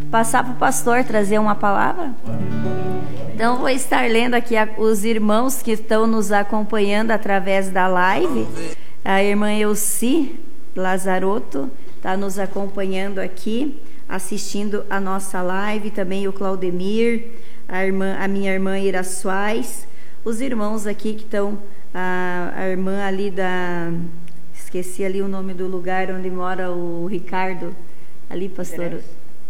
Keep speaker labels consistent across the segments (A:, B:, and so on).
A: passar para o pastor trazer uma palavra. Então vou estar lendo aqui os irmãos que estão nos acompanhando através da live. A irmã Elci Lazarotto está nos acompanhando aqui, assistindo a nossa live, também o Claudemir, a minha irmã Ira Soares, os irmãos aqui que estão, a irmã ali esqueci ali o nome do lugar onde mora o Ricardo, ali, pastor,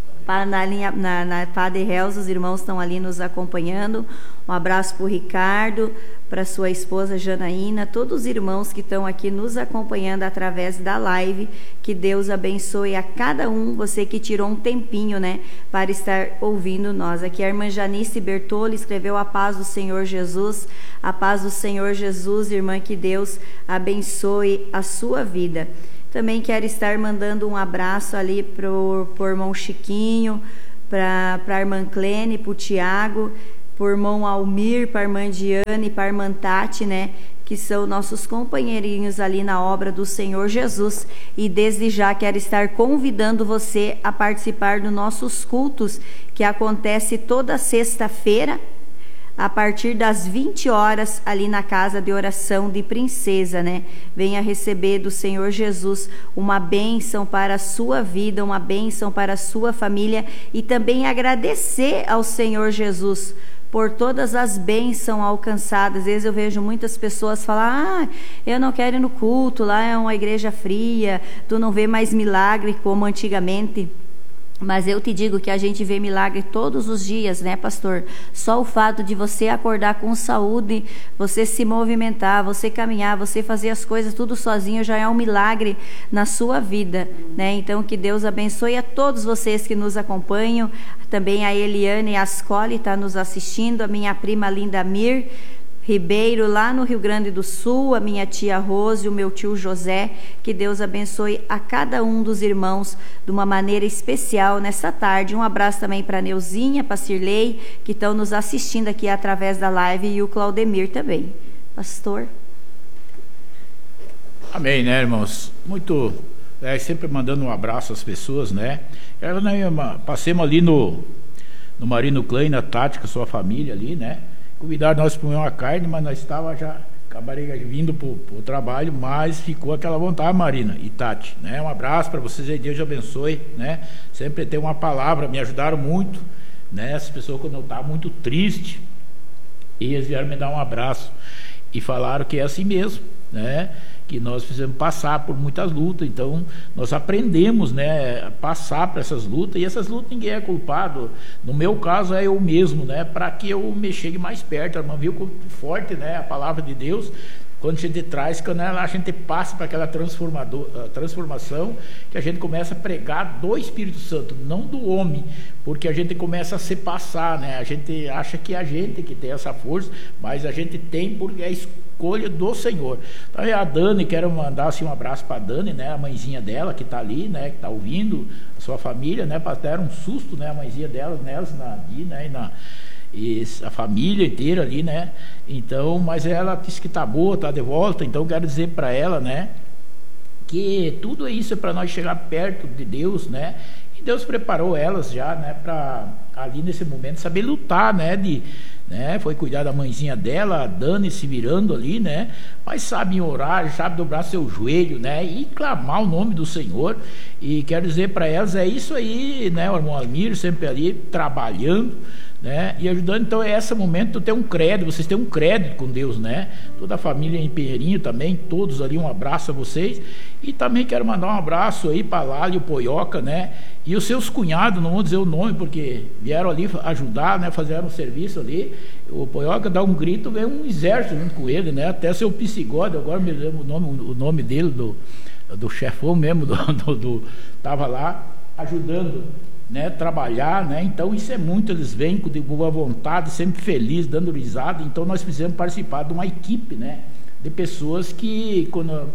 A: na Padre Hells, os irmãos estão ali nos acompanhando. Um abraço para o Ricardo, para sua esposa Janaína, todos os irmãos que estão aqui nos acompanhando através da live. Que Deus abençoe a cada um, você que tirou um tempinho, né, para estar ouvindo nós. Aqui a irmã Janice Bertoli escreveu: a paz do Senhor Jesus, a paz do Senhor Jesus, irmã, que Deus abençoe a sua vida. Também quero estar mandando um abraço ali para o irmão Chiquinho, para a irmã Clene, para o Tiago, para o irmão Almir, para a irmã Diane, para a irmã Tati, né, que são nossos companheirinhos ali na obra do Senhor Jesus. E desde já quero estar convidando você a participar dos nossos cultos, que acontece toda sexta-feira, a partir das 20 horas, ali na casa de oração de Princesa, né? Venha receber do Senhor Jesus uma bênção para a sua vida, uma bênção para a sua família, e também agradecer ao Senhor Jesus por todas as bênçãos alcançadas. Às vezes eu vejo muitas pessoas falar: eu não quero ir no culto, lá é uma igreja fria, tu não vê mais milagre como antigamente. Mas eu te digo que a gente vê milagre todos os dias, né, pastor? Só o fato de você acordar com saúde, você se movimentar, você caminhar, você fazer as coisas tudo sozinho, já é um milagre na sua vida, né? Então, que Deus abençoe a todos vocês que nos acompanham. Também a Eliane Ascoli está nos assistindo, a minha prima Linda Mir Ribeiro, lá no Rio Grande do Sul, a minha tia Rose, o meu tio José. Que Deus abençoe a cada um dos irmãos de uma maneira especial nessa tarde. Um abraço também para a Neuzinha, para a Cirlei, que estão nos assistindo aqui através da live, e o Claudemir também. Pastor.
B: Amém, né, irmãos? Muito, sempre mandando um abraço às pessoas, né? Passemos ali no Marino Klein, na Tati, com a sua família ali, né? Convidaram nós para comer uma carne, mas nós estávamos já vindo para o trabalho, mas ficou aquela vontade, Marina e Tati, né? Um abraço para vocês aí, Deus abençoe, né? Sempre tem uma palavra, me ajudaram muito, né? Essas pessoas, quando eu estava muito triste, eles vieram me dar um abraço e falaram que é assim mesmo, né? Que nós precisamos passar por muitas lutas. Então nós aprendemos, né, a passar por essas lutas, e essas lutas ninguém é culpado. No meu caso é eu mesmo, né, para que eu me chegue mais perto. A irmã viu como forte, né, a palavra de Deus, quando a gente traz, quando a gente passa para aquela transformação, que a gente começa a pregar do Espírito Santo, não do homem, porque a gente começa a se passar, né? A gente acha que é a gente que tem essa força, mas a gente tem porque é escolha do Senhor. Então a Dani, quero mandar assim, um abraço para a Dani, né, a mãezinha dela que está ali, né, que está ouvindo, a sua família, né, para dar um susto, né, a mãezinha dela, e a família inteira ali, né? Então, mas ela disse que está boa, está de volta. Então quero dizer para ela, né, que tudo isso é para nós chegar perto de Deus, né? E Deus preparou elas já, né, para ali nesse momento saber lutar, né, foi cuidar da mãezinha dela, a Dani, se virando ali, né? Mas sabe orar, sabe dobrar seu joelho, né? E clamar o nome do Senhor. E quero dizer para elas, é isso aí, né? O irmão Almir sempre ali trabalhando, né, e ajudando. Então é esse momento, ter um crédito, vocês têm um crédito com Deus, né? Toda a família em Pinheirinho também, todos ali, um abraço a vocês. E também quero mandar um abraço aí para Lali e o Poioca, né? E os seus cunhados, não vou dizer o nome, porque vieram ali ajudar, né? Fizeram um serviço ali. O Poioca dá um grito, veio um exército junto com ele, né? Até seu psicólogo, agora me lembro o nome dele, do chefão mesmo, estava lá ajudando, né, trabalhar, né? Então isso é muito, eles vêm com boa vontade, sempre felizes, dando risada. Então nós fizemos participar de uma equipe, né, de pessoas que, quando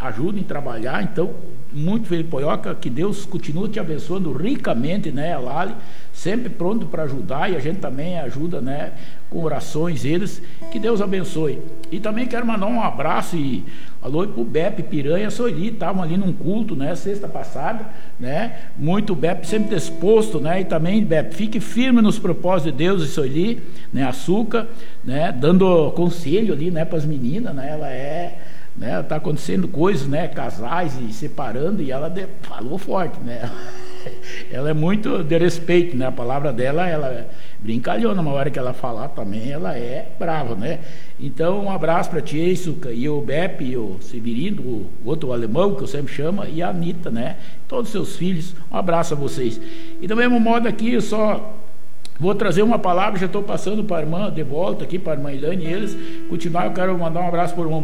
B: ajuda em trabalhar. Então, muito feliz, Poioca, que Deus continue te abençoando ricamente, né, a Lali, sempre pronto para ajudar, e a gente também ajuda, né, com orações eles, que Deus abençoe. E também quero mandar um abraço e alô pro Beppe Piranha Soili, estavam ali num culto, né, sexta passada, né, muito Beppe sempre disposto, né, e também Beppe, fique firme nos propósitos de Deus e Soili, né, Açúcar, né, dando conselho ali, né, para as meninas, né, ela né, está acontecendo coisas, né, casais e separando, e ela falou forte, né, ela é muito de respeito, né, a palavra dela, ela é brincalhona, uma hora que ela falar também, ela é brava, né. Então, um abraço para ti, Açúcar, e o Beppe, e o Severino, o outro alemão, que eu sempre chamo, e a Anitta, né, todos os seus filhos, um abraço a vocês. E do mesmo modo aqui, eu só vou trazer uma palavra, já estou passando para a irmã, de volta aqui, para a irmã Ilane, e eles continuar. Eu quero mandar um abraço para o irmão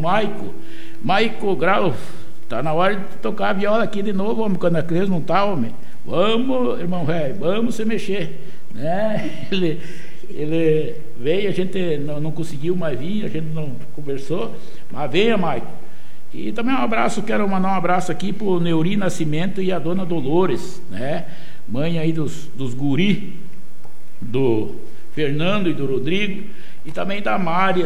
B: Maico Grau, está na hora de tocar a viola aqui de novo, homem, quando a criança não está, homem, vamos, irmão velho, vamos se mexer, né, ele veio, a gente não conseguiu mais vir, a gente não conversou, mas venha, Maico. E também um abraço, quero mandar um abraço aqui para o Neuri Nascimento e a dona Dolores, né, mãe aí dos guri, do Fernando e do Rodrigo, e também da Mari,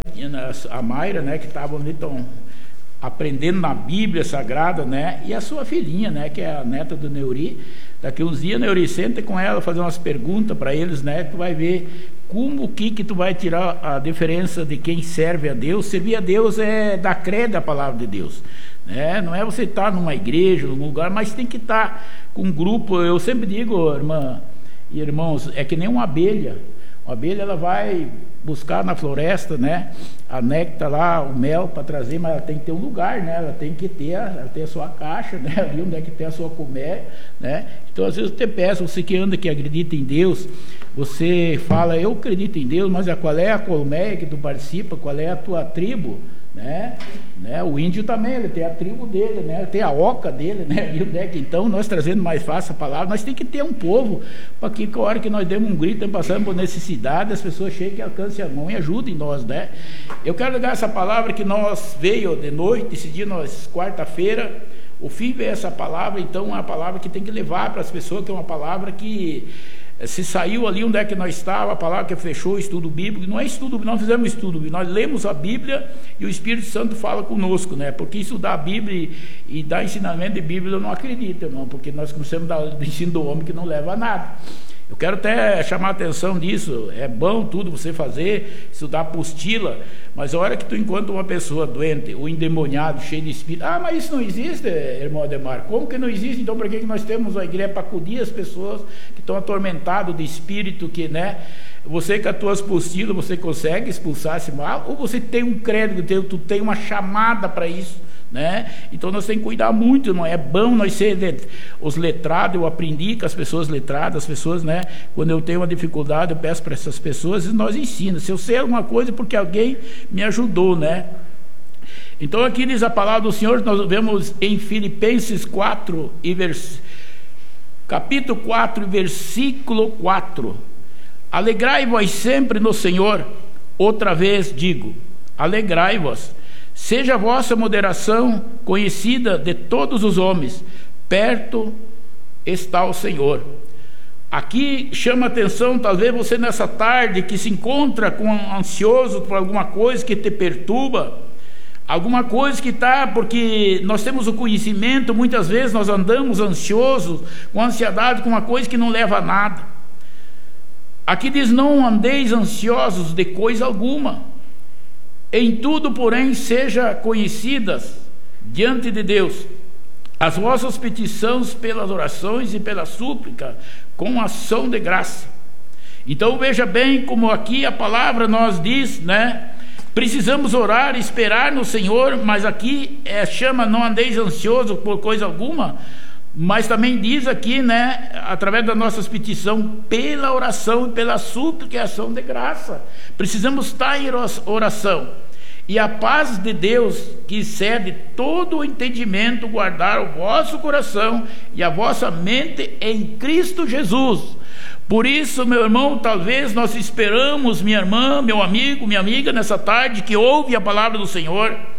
B: a Mayra, né, que estavam ali aprendendo na Bíblia Sagrada, né, e a sua filhinha, né, que é a neta do Neuri. Daqui uns dias, Neuri, senta com ela, fazer umas perguntas para eles, né, tu vai ver como que tu vai tirar a diferença de quem serve a Deus. Servir a Deus é dar crédito à palavra de Deus, né, não é você estar numa igreja, num lugar, mas tem que estar com um grupo. Eu sempre digo, irmã e irmãos, é que nem uma abelha. Uma abelha, ela vai buscar na floresta, né, a néctar lá, o mel para trazer, mas ela tem que ter um lugar, né, ela tem que ter a sua caixa, né, ali onde é que tem a sua colmeia, né. Então às vezes eu te peço, você que anda, que acredita em Deus, você fala, eu acredito em Deus, mas qual é a colmeia que tu participa, qual é a tua tribo, né? O índio também, ele tem a tribo dele, né? Ele tem a oca dele, né? Então nós trazendo mais fácil a palavra, nós temos que ter um povo para que a hora que nós demos um grito, passando por necessidade, as pessoas cheguem e alcancem a mão e ajudem nós, né? Eu quero ligar essa palavra que nós veio de noite, esse dia nós, quarta-feira, o fim veio essa palavra. Então é uma palavra que tem que levar para as pessoas, que é uma palavra que se saiu ali onde é que nós estávamos, a palavra que fechou o estudo bíblico. Não é estudo, nós fizemos estudo bíblico, nós lemos a Bíblia e o Espírito Santo fala conosco, né? Porque estudar a Bíblia e dar ensinamento de Bíblia eu não acredito, irmão, porque nós começamos a dar o ensino do homem que não leva a nada. Eu quero até chamar a atenção disso. É bom tudo você fazer, estudar apostila, mas a hora que tu encontra uma pessoa doente, ou endemoniado, cheio de espírito, mas isso não existe, irmão Ademar. Como que não existe? Então para que nós temos a igreja? Para acudir as pessoas que estão atormentadas de espírito, que, né, você com as tuas apostilas, você consegue expulsar esse mal, ou você tem um crédito, tu tem uma chamada para isso, né? Então nós temos que cuidar muito, não é bom nós ser os letrados. Eu aprendi com as pessoas letradas, as pessoas, né, quando eu tenho uma dificuldade, eu peço para essas pessoas e nós ensinamos. Se eu sei alguma coisa, porque alguém me ajudou, né? Então aqui diz a palavra do Senhor, nós vemos em Filipenses 4 capítulo 4, versículo 4: alegrai-vos sempre no Senhor. Outra vez digo, alegrai-vos. Seja a vossa moderação conhecida de todos os homens, perto está o Senhor. Aqui chama a atenção, talvez você nessa tarde que se encontra ansioso por alguma coisa que te perturba, alguma coisa que está, porque nós temos o conhecimento, muitas vezes nós andamos ansiosos, com ansiedade, com uma coisa que não leva a nada. Aqui diz, não andeis ansiosos de coisa alguma. Em tudo, porém, seja conhecidas diante de Deus as vossas petições pelas orações e pela súplica, com ação de graça. Então veja bem como aqui a palavra nos diz, né? Precisamos orar, esperar no Senhor, mas aqui chama, não andeis ansioso por coisa alguma, mas também diz aqui, né, através das nossas petições, pela oração e pela súplica e ação de graça. Precisamos estar em oração. E a paz de Deus, que excede todo o entendimento, guardar o vosso coração e a vossa mente em Cristo Jesus. Por isso, meu irmão, talvez nós esperamos, minha irmã, meu amigo, minha amiga, nessa tarde que ouve a palavra do Senhor,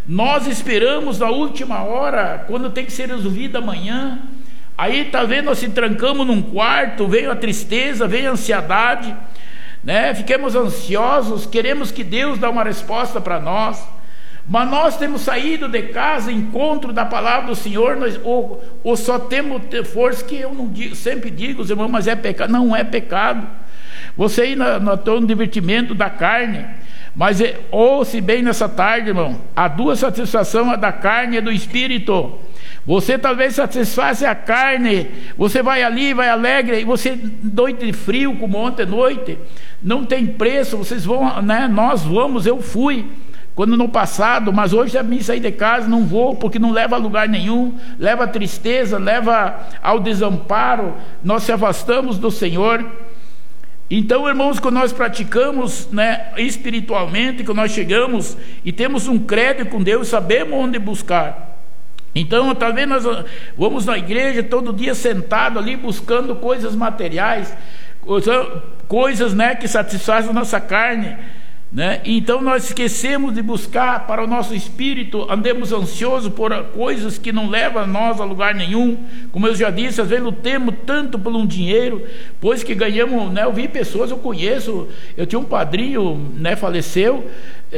B: Nós esperamos na última hora, quando tem que ser resolvido amanhã. Aí talvez nós se trancamos num quarto, veio a tristeza, veio a ansiedade, né? Fiquemos ansiosos, queremos que Deus dê uma resposta para nós. Mas nós temos saído de casa, encontro da palavra do Senhor, ou só temos força, que eu não digo, sempre digo, irmãos, mas é pecado. Não é pecado você ir no divertimento da carne. Mas ouça bem nessa tarde, irmão, há duas satisfações, a da carne e do espírito. Você talvez satisfaça a carne, você vai ali, vai alegre, e você noite de frio, como ontem noite, não tem preço, vocês vão, né? Nós vamos, eu fui quando no passado, mas hoje a mim sair de casa não vou, porque não leva a lugar nenhum, leva a tristeza, leva ao desamparo, nós se afastamos do Senhor. Então, irmãos, quando nós praticamos, né, espiritualmente, quando nós chegamos e temos um crédito com Deus, sabemos onde buscar. Então, talvez nós vamos na igreja todo dia sentado ali buscando coisas materiais, coisas, né, que satisfazem a nossa carne, né? Então nós esquecemos de buscar para o nosso espírito, andemos ansiosos por coisas que não levam nós a lugar nenhum. Como eu já disse, às vezes lutemos tanto por um dinheiro, pois que ganhamos, né? Eu vi pessoas, eu conheço, eu tinha um padrinho, né, faleceu,